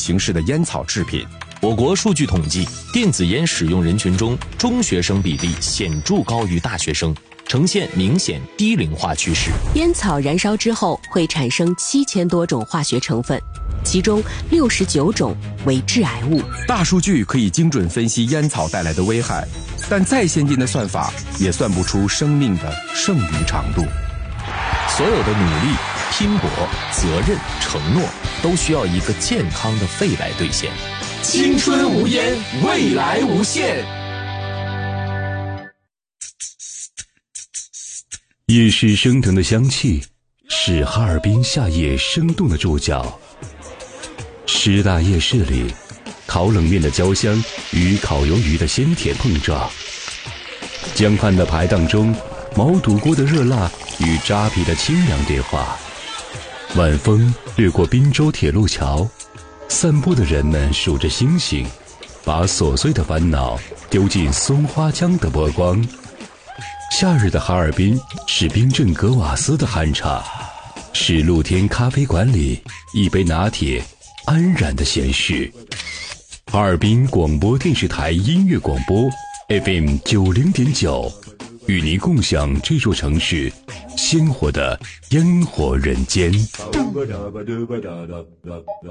形式的烟草制品。 我国数据统计，电子烟使用人群中，中学生比例显著高于大学生，呈现明显低龄化趋势。 烟草燃烧之后会产生7000多种化学成分，其中69种为致癌物。 大数据可以精准分析烟草带来的危害，但再先进的算法也算不出生命的剩余长度。 所有的努力、拼搏、责任、承诺，都需要一个健康的肺来兑现。 青春无烟，未来无限。 夜市升腾的香气是哈尔滨夏夜生动的注脚。师大夜市里，烤冷面的焦香与烤鱿鱼的鲜甜碰撞，江畔的排档中，毛肚锅的热辣与扎皮的清凉对话。晚风掠过滨州铁路桥，散步的人们数着星星，把琐碎的烦恼丢进松花江的波光。夏日的哈尔滨是冰镇格瓦斯的酣畅，是露天咖啡馆里一杯拿铁安然的闲适。哈尔滨广播电视台音乐广播 FM 90.9，与您共享这座城市鲜活的烟火人间。